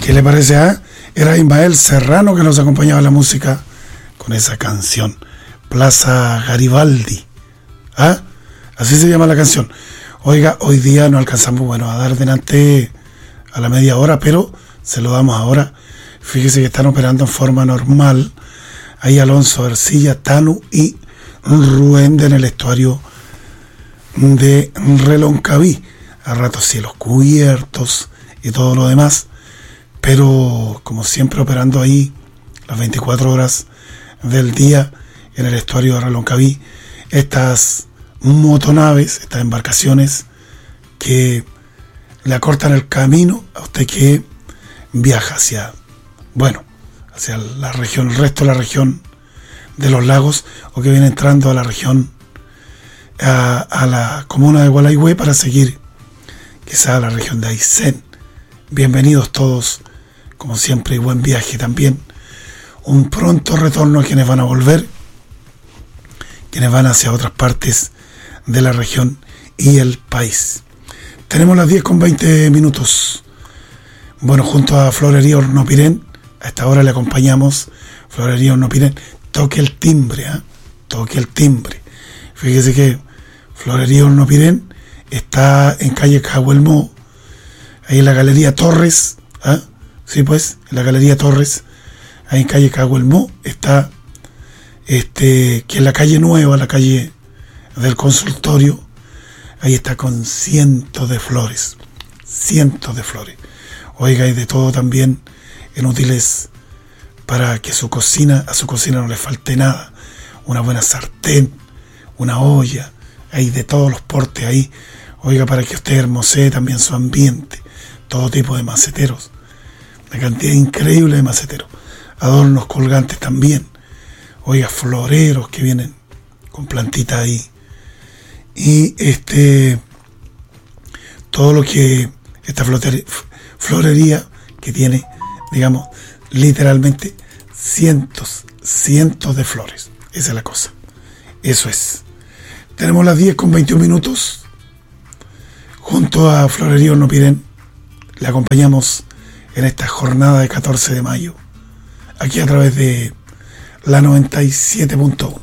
¿Qué le parece? Era Ismael Serrano que nos acompañaba en la música con esa canción, Plaza Garibaldi. Así se llama la canción. Oiga, hoy día no alcanzamos, a dar delante a la media hora, pero se lo damos ahora. Fíjese que están operando en forma normal ahí Alonso Ercilla, Tanu y Ruende en el estuario de Reloncaví. A ratos cielos cubiertos y todo lo demás, pero como siempre operando ahí las 24 horas del día en el estuario de Reloncaví, estas motonaves, estas embarcaciones que le acortan el camino a usted que viaja hacia la región, el resto de la región de los lagos, o que viene entrando a la región, a la comuna de Gualeguay para seguir quizá a la región de Aysén. Bienvenidos todos, como siempre, y buen viaje también. Un pronto retorno a quienes van a volver, quienes van hacia otras partes de la región y el país. Tenemos las 10:20. Junto a Florería Hornopirén, a esta hora le acompañamos. Florería Hornopirén, toque el timbre, toque el timbre. Fíjese que Florería Hornopirén está en calle Cahuelmó, ahí en la Galería Torres, sí, pues, en la Galería Torres, ahí en calle Cahuelmó, está, que es la calle nueva, la calle del consultorio, ahí está con cientos de flores. Oiga, y de todo también en útiles para que a su cocina no le falte nada. Una buena sartén, una olla, hay de todos los portes ahí. Oiga, para que usted hermosee también su ambiente. Todo tipo de maceteros. Una cantidad increíble de maceteros. Adornos colgantes también. Oiga, floreros que vienen con plantitas ahí. Y todo lo que esta florería que tiene, digamos, literalmente cientos de flores. Esa es la cosa. Eso es. Tenemos las 10:21. Junto a Florería Hornopirén le acompañamos en esta jornada de 14 de mayo, aquí a través de la 97.1.